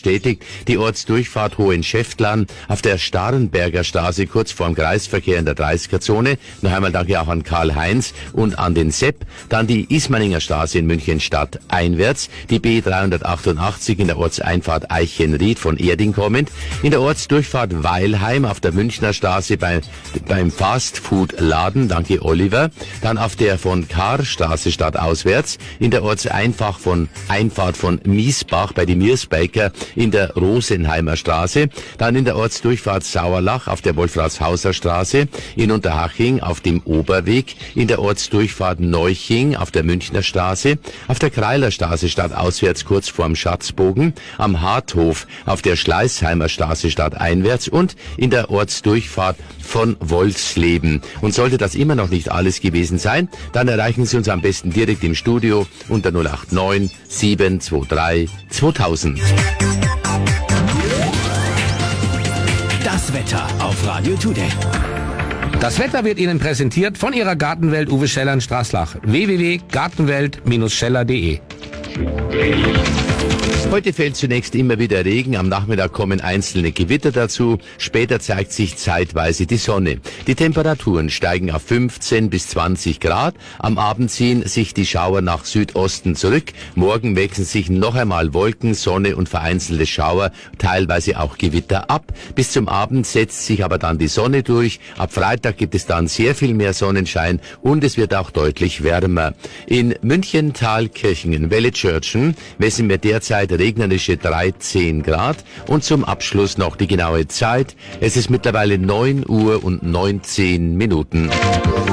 bestätigt. Die Ortsdurchfahrt Hohenschäftlern auf der Starrenberger Straße kurz vorm Kreisverkehr in der 30er-Zone. Noch einmal danke auch an Karl-Heinz und an den Sepp. Dann die Ismaninger Straße in München Stadt einwärts. Die B388 in der Ortseinfahrt Eichenried von Erding kommend. In der Ortsdurchfahrt Weilheim auf der Münchner Straße beim Fastfood-Laden. Danke Oliver. Dann auf der von Karstraße stadtauswärts. In der Ortseinfahrt von Miesbach bei die Miersbaker in der Rosenheimer Straße. Dann in der Ortsdurchfahrt Sauerlach auf der Wolfratshauser Straße. In Unterhaching auf dem Oberweg. In der Ortsdurchfahrt Neuching auf der Münchner Straße. Auf der Kreilerstraße stadtauswärts kurz vorm Schatzbogen. Am Harthof auf der Schleißheimer Straße stadteinwärts und in der Ortsdurchfahrt von Wolfsleben. Und sollte das immer noch nicht alles gewesen sein, dann erreichen Sie uns am besten direkt im Studio unter 089 723 2000. Das Wetter auf Radio Today. Das Wetter wird Ihnen präsentiert von Ihrer Gartenwelt Uwe Scheller in Straßlach. www.gartenwelt-scheller.de. Heute fällt zunächst immer wieder Regen, am Nachmittag kommen einzelne Gewitter dazu, später zeigt sich zeitweise die Sonne. Die Temperaturen steigen auf 15 bis 20 Grad, am Abend ziehen sich die Schauer nach Südosten zurück, morgen wechseln sich noch einmal Wolken, Sonne und vereinzelte Schauer, teilweise auch Gewitter ab. Bis zum Abend setzt sich aber dann die Sonne durch, ab Freitag gibt es dann sehr viel mehr Sonnenschein und es wird auch deutlich wärmer. In München, Thalkirchen, Wellitschörchen messen wir derzeit regnerische 13 Grad und zum Abschluss noch die genaue Zeit. Es ist mittlerweile 9 Uhr und 19 Minuten.